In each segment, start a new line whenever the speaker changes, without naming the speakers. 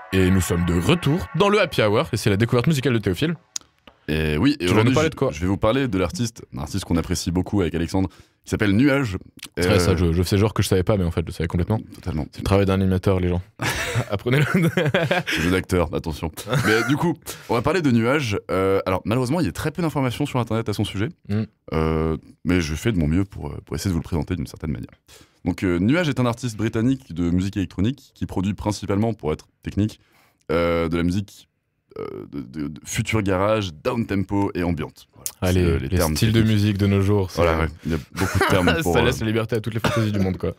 Et nous sommes de retour dans le Happy Hour, et c'est la découverte musicale de Théophile.
Et oui, et
Tu vas nous parler de quoi?
je vais vous parler de l'artiste, un artiste qu'on apprécie beaucoup avec Alexandre, qui s'appelle Nuage.
C'est vrai, ça, je fais genre que je savais pas, mais en fait, je savais complètement.
Totalement.
C'est le travail d'un animateur, les gens. Apprenez-le.
C'est jeu d'acteur, attention. Mais du coup, on va parler de Nuage. Alors, malheureusement, il y a très peu d'informations sur Internet à son sujet. Mais je fais de mon mieux pour essayer de vous le présenter d'une certaine manière. Donc, Nuage est un artiste britannique de musique électronique qui produit principalement, pour être technique, de la musique de future garage, down tempo et ambiante. Voilà.
Allez, les styles de musique de nos jours.
Voilà, ouais. Il y a beaucoup de termes pour...
Ça laisse la liberté à toutes les fantaisies du monde, quoi.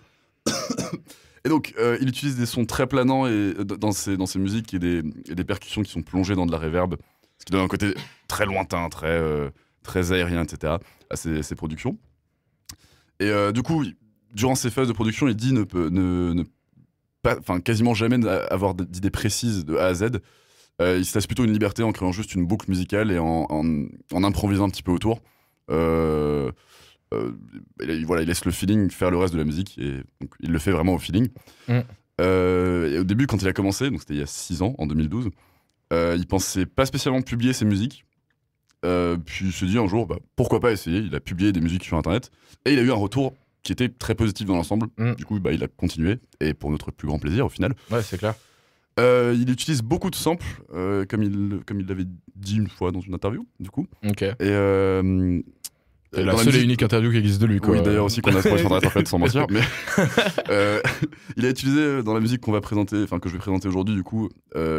Et donc, il utilise des sons très planants et, dans ses musiques et des percussions qui sont plongées dans de la reverb, ce qui donne un côté très lointain, très aérien, etc. à ses productions. Et du coup, durant ses phases de production, il dit quasiment jamais avoir d'idées précises de A à Z. Il se laisse plutôt une liberté en créant juste une boucle musicale et en improvisant un petit peu autour. Voilà, il laisse le feeling faire le reste de la musique et donc, il le fait vraiment au feeling. Et au début, quand il a commencé, donc c'était il y a 6 ans, en 2012, il pensait pas spécialement publier ses musiques. Puis il se dit un jour, pourquoi pas essayer. Il a publié des musiques sur Internet et il a eu un retour qui était très positif dans l'ensemble. Du coup, il a continué et pour notre plus grand plaisir au final.
Ouais, c'est clair.
Il utilise beaucoup de samples, comme il l'avait dit une fois dans une interview, du coup.
Ok.
Et
c'est la seule et unique interview qui existe de lui, quoi.
Oui, d'ailleurs aussi qu'on a trouvé sur Internet, en fait, sans mentir. Mais il a utilisé dans la musique que je vais présenter aujourd'hui, du coup,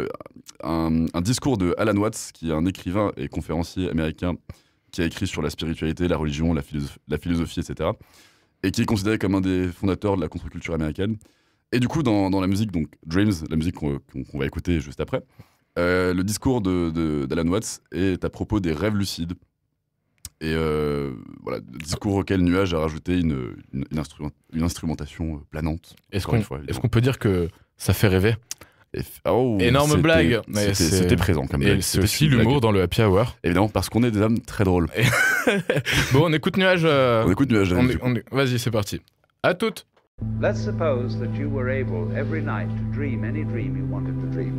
un discours de Alan Watts, qui est un écrivain et conférencier américain qui a écrit sur la spiritualité, la religion, la philosophie, etc. Et qui est considéré comme un des fondateurs de la contre-culture américaine. Et du coup, dans la musique, donc Dreams, la musique qu'on va écouter juste après, le discours d'Alan Watts est à propos des rêves lucides. Et voilà, le discours auquel Nuage a rajouté une instrumentation planante.
Est-ce qu'on peut dire que ça fait rêver? Énorme blague.
C'était présent comme blague.
Et c'est aussi l'humour dans le Happy Hour.
Évidemment, parce qu'on est des âmes très drôles.
Bon, on écoute Nuage.
On écoute Nuage.
Vas-y, c'est parti. À toutes.
Let's suppose that you were able every night to dream any dream you wanted to dream.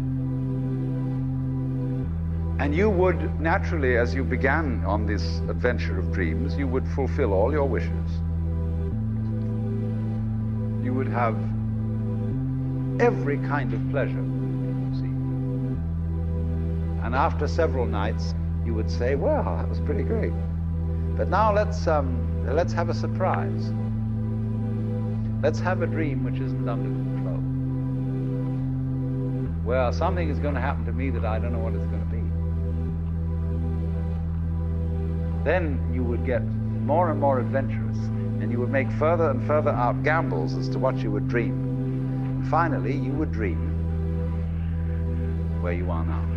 And you would naturally, as you began on this adventure of dreams, you would fulfill all your wishes. You would have every kind of pleasure, see. And after several nights, you would say, well, that was pretty great. But now let's have a surprise. Let's have a dream which isn't under control. Well, something is going to happen to me that I don't know what it's going to be. Then you would get more and more adventurous, and you would make further and further out gambles as to what you would dream. And finally, you would dream where you are now.